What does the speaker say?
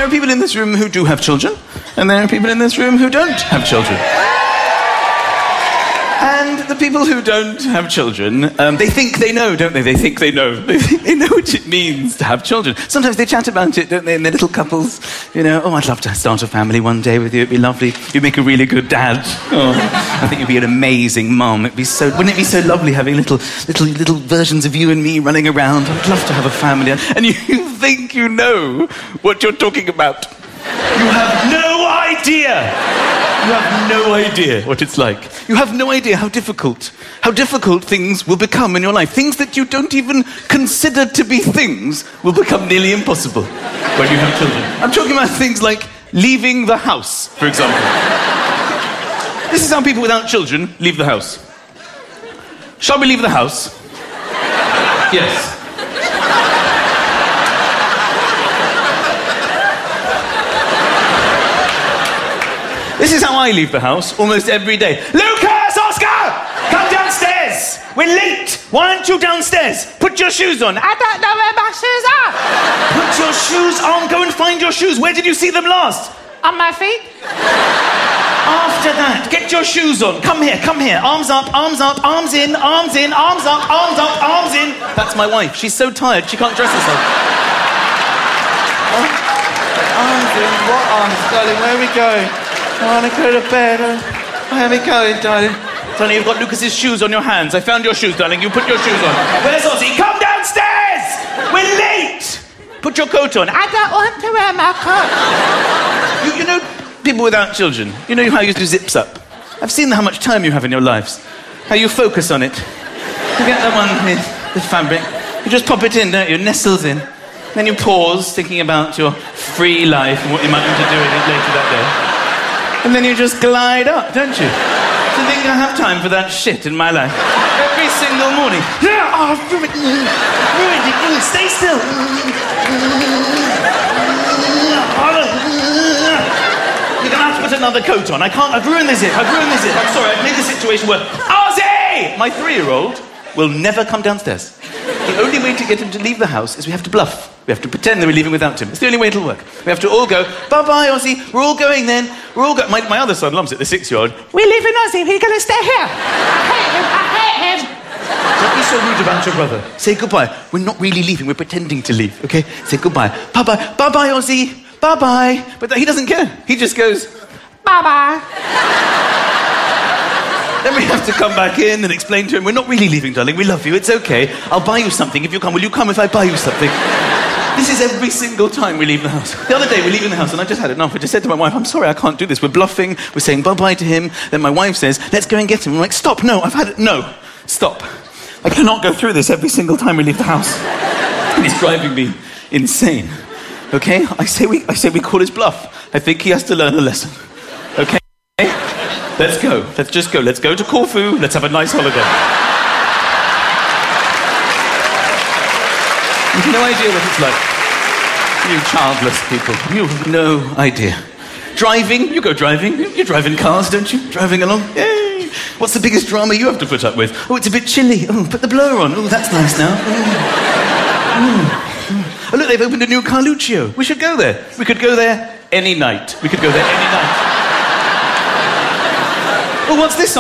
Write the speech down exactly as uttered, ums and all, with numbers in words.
are people in this room who do have children, and there are people in this room who don't have children. And the people who don't have children, um, they think they know, don't they? They think they know. They think they know what it means to have children. Sometimes they chat about it, don't they, in their little couples? You know, oh, I'd love to start a family one day with you. It'd be lovely. You'd make a really good dad. Oh, I think you'd be an amazing mum. It'd be so... Wouldn't it be so lovely having little, little, little versions of you and me running around? I'd love to have a family. And you think you know what you're talking about. You have no idea. You have no idea what it's like. You have no idea how difficult, how difficult things will become in your life. Things that you don't even consider to be things will become nearly impossible when you have children. I'm talking about things like leaving the house, for example. This is how people without children leave the house. Shall we leave the house? Yes. This is how I leave the house almost every day. Lucas, Oscar, come downstairs. We're late. Why aren't you downstairs? Put your shoes on. I don't know where my shoes are. Put your shoes on. Go and find your shoes. Where did you see them last? On my feet. After that, get your shoes on. Come here, come here. Arms up, arms up, arms in, arms in, arms up, arms up, arms in. That's my wife. She's so tired, she can't dress herself. Oh. Arms in. What arms, darling? Where are we going? I want to go to bed. Where are we going, darling? Darling, you've got Lucas's shoes on your hands. I found your shoes, darling. You put your shoes on. Where's Ozzy? Come downstairs! We're late! Put your coat on. I don't want to wear my coat. You, you know, people without children, you know how you do zips up? I've seen how much time you have in your lives. How you focus on it. You get the one with the fabric. You just pop it in, don't you? Nestles in. Then you pause, thinking about your free life and what you might want to do with it later that day. And then you just glide up, don't you? Do you think I have time for that shit in my life? Every single morning. Yeah, oh, I've ruined it. Ruined it. Stay still. You're going to have to put another coat on. I can't. I've ruined this. I've ruined this. I'm sorry. I've made the situation worse. Ozzy! My three-year-old will never come downstairs. The only way to get him to leave the house is we have to bluff. We have to pretend that we're leaving without him. It's the only way it'll work. We have to all go, bye-bye, Ozzy. We're all going then. We're all going. My, my other son loves it, the six-year-old. We're leaving Ozzy. We're going to stay here. I hate him. I hate him. Don't be so rude about your brother. Say goodbye. We're not really leaving. We're pretending to leave, okay? Say goodbye. Bye-bye. Bye-bye, Ozzy. Bye-bye. But he doesn't care. He just goes, bye-bye. Then we have to come back in and explain to him, we're not really leaving, darling. We love you. It's okay. I'll buy you something if you come. Will you come if I buy you something? This is every single time we leave the house. The other day, we're leaving the house, and I just had enough. I just said to my wife, I'm sorry, I can't do this. We're bluffing. We're saying bye-bye to him. Then my wife says, let's go and get him. I'm like, stop. No, I've had it. No, stop. I cannot go through this every single time we leave the house. It's driving me insane. Okay? I say we, I say we call his bluff. I think he has to learn a lesson. Okay? Let's go. Let's just go. Let's go to Corfu. Let's have a nice holiday. You've no idea what it's like. You childless people. You have no idea. Driving. You go driving. You drive in cars, don't you? Driving along. Yay. What's the biggest drama you have to put up with? Oh, it's a bit chilly. Oh, put the blower on. Oh, that's nice now. Oh. Oh. Oh, look, they've opened a new Carluccio. We should go there. We could go there any night. We could go there any night. Oh, what's this on?